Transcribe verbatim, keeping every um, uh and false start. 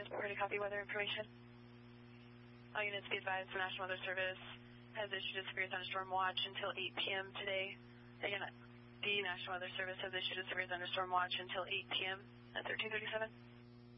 units, ready to copy weather information. All units be advised the National Weather Service has issued a severe thunderstorm watch until eight p m today. Again, the National Weather Service has issued a severe thunderstorm watch until eight p m at thirteen thirty-seven.